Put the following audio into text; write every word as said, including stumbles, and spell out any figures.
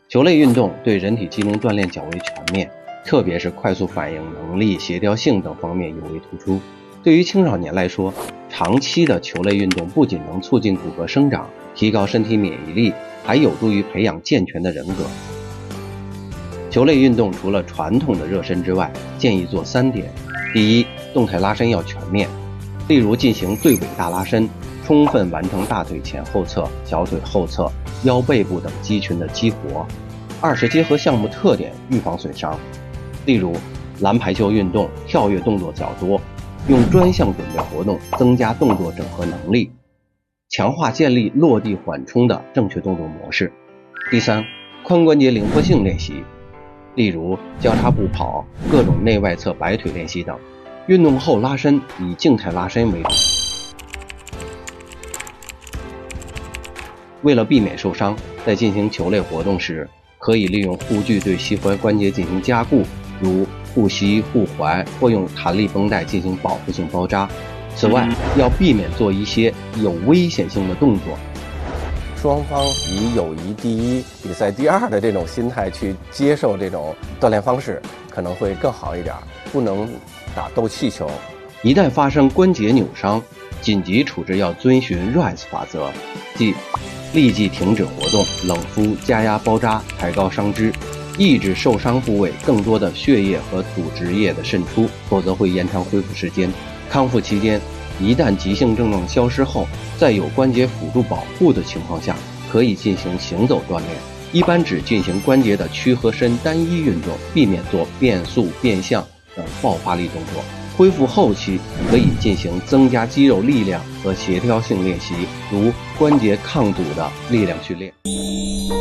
球类运动对人体机能锻炼较为全面，特别是快速反应能力、协调性等方面尤为突出。对于青少年来说，长期的球类运动不仅能促进骨骼生长，提高身体免疫力，还有助于培养健全的人格。球类运动除了传统的热身之外，建议做三点：第一，动态拉伸要全面，例如进行对尾大拉伸，充分完成大腿前后侧、小腿后侧、腰背部等肌群的激活。二是结合项目特点预防损伤，例如篮排球运动跳跃动作较多，用专项准备活动增加动作整合能力，强化建立落地缓冲的正确动作模式。第三，髋关节灵活性练习，例如交叉步跑、各种内外侧摆腿练习等。运动后拉伸以静态拉伸为主。为了避免受伤，在进行球类活动时，可以利用护具对膝踝关节进行加固，如护膝、护踝，或用弹力绷带进行保护性包扎。此外，要避免做一些有危险性的动作。 双方以友谊第一、比赛第二的这种心态去接受这种锻炼方式，可能会更好一点。不能打斗气球。 一旦发生关节扭伤，紧急处置要遵循 R I S E 法则，即立即停止活动，冷敷、加压包扎，抬高伤肢，抑制受伤部位更多的血液和组织液的渗出，否则会延长恢复时间。康复期间，一旦急性症状消失后，在有关节辅助保护的情况下，可以进行行走锻炼，一般只进行关节的屈和伸单一运动，避免做变速、变向等爆发力动作。恢复后期可以进行增加肌肉力量和协调性练习，如关节抗阻的力量训练。